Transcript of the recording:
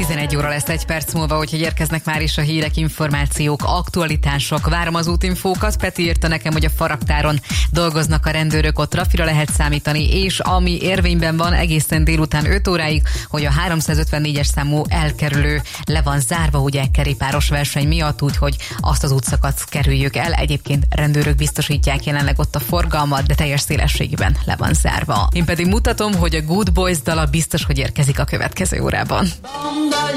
11 óra lesz egy perc múlva, úgyhogy érkeznek már is a hírek, információk, aktualitások. Várom az útinfókat. Peti írta nekem, hogy a Faragtáron dolgoznak a rendőrök, ott trafira lehet számítani, és ami érvényben van egészen délután 5 óráig, hogy a 354-es számú elkerülő le van zárva, ugye kerékpáros verseny miatt, úgyhogy azt az útszakaszt kerüljük el. Egyébként rendőrök biztosítják jelenleg ott a forgalmat, de teljes szélességben le van zárva. Én pedig mutatom, hogy a Good Boys dala biztos, hogy érkezik a következő órában.